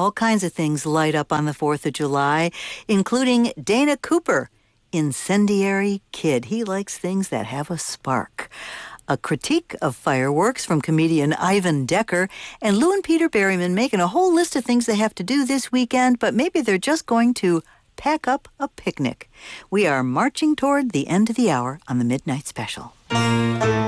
all kinds of things light up on the 4th of July, including Dana Cooper, Incendiary Kid. He likes things that have a spark. A critique of fireworks from comedian Ivan Decker, and Lou and Peter Berryman making a whole list of things they have to do this weekend, but maybe they're just going to pack up a picnic. We are marching toward the end of the hour on the Midnight Special.